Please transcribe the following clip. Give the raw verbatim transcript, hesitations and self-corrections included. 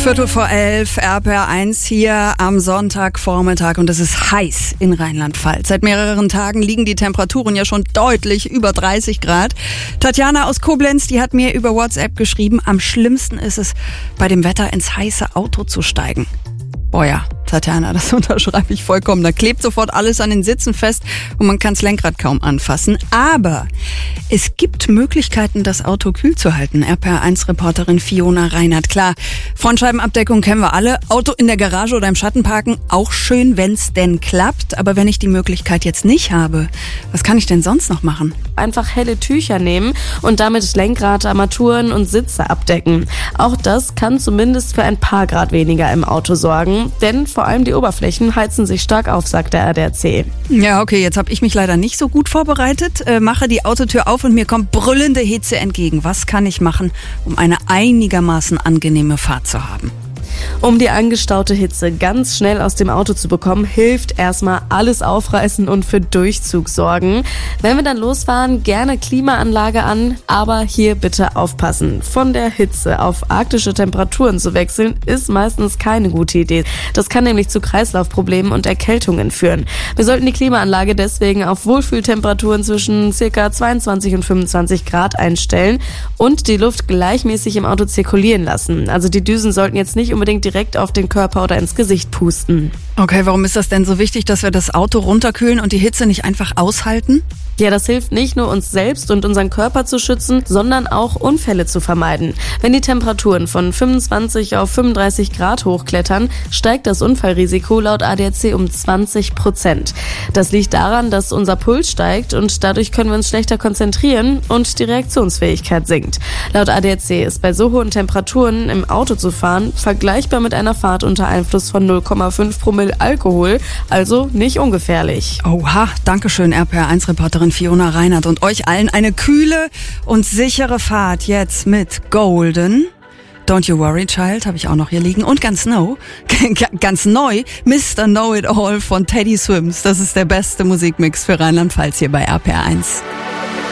Viertel vor elf, R P R eins hier am Sonntagvormittag und es ist heiß in Rheinland-Pfalz. Seit mehreren Tagen liegen die Temperaturen ja schon deutlich über dreißig Grad. Tatjana aus Koblenz, die hat mir über WhatsApp geschrieben, am schlimmsten ist es, bei dem Wetter ins heiße Auto zu steigen. Boah ja, Tatjana, das unterschreibe ich vollkommen. Da klebt sofort alles an den Sitzen fest und man kann das Lenkrad kaum anfassen. Aber es gibt Möglichkeiten, das Auto kühl zu halten. R P R eins Reporterin Fiona Reinhardt. Klar, Frontscheibenabdeckung kennen wir alle. Auto in der Garage oder im Schatten parken, auch schön, wenn's denn klappt. Aber wenn ich die Möglichkeit jetzt nicht habe, was kann ich denn sonst noch machen? Einfach helle Tücher nehmen und damit Lenkrad, Armaturen und Sitze abdecken. Auch das kann zumindest für ein paar Grad weniger im Auto sorgen. Denn vor allem die Oberflächen heizen sich stark auf, sagt der R D R C. Ja, okay, jetzt habe ich mich leider nicht so gut vorbereitet. Äh, mache die Autotür auf und mir kommt brüllende Hitze entgegen. Was kann ich machen, um eine einigermaßen angenehme Fahrt zu haben? Um die angestaute Hitze ganz schnell aus dem Auto zu bekommen, hilft erstmal alles aufreißen und für Durchzug sorgen. Wenn wir dann losfahren, gerne Klimaanlage an, aber hier bitte aufpassen. Von der Hitze auf arktische Temperaturen zu wechseln, ist meistens keine gute Idee. Das kann nämlich zu Kreislaufproblemen und Erkältungen führen. Wir sollten die Klimaanlage deswegen auf Wohlfühltemperaturen zwischen ca. zweiundzwanzig und fünfundzwanzig Grad einstellen und die Luft gleichmäßig im Auto zirkulieren lassen. Also die Düsen sollten jetzt nicht unbedingt direkt auf den Körper oder ins Gesicht pusten. Okay, warum ist das denn so wichtig, dass wir das Auto runterkühlen und die Hitze nicht einfach aushalten? Ja, das hilft nicht nur uns selbst und unseren Körper zu schützen, sondern auch Unfälle zu vermeiden. Wenn die Temperaturen von fünfundzwanzig auf fünfunddreißig Grad hochklettern, steigt das Unfallrisiko laut A D A C um zwanzig Prozent. Das liegt daran, dass unser Puls steigt und dadurch können wir uns schlechter konzentrieren und die Reaktionsfähigkeit sinkt. Laut A D A C ist bei so hohen Temperaturen im Auto zu fahren vergleichbar mit einer Fahrt unter Einfluss von null Komma fünf Promille Alkohol, also nicht ungefährlich. Oha, dankeschön R P R eins Reporterin Fiona Reinhardt und euch allen eine kühle und sichere Fahrt jetzt mit Golden. Don't You Worry Child habe ich auch noch hier liegen und ganz neu, ganz neu, Mister Know It All von Teddy Swims. Das ist der beste Musikmix für Rheinland-Pfalz hier bei R P R eins.